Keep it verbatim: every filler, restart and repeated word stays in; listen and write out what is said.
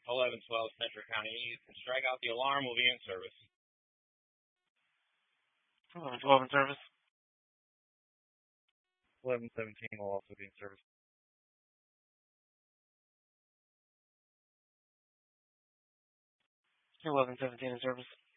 eleven twelve Central County East. Strike out the alarm will be in service. eleven twelve in service. eleven seventeen will also be in service. eleven seventeen in service.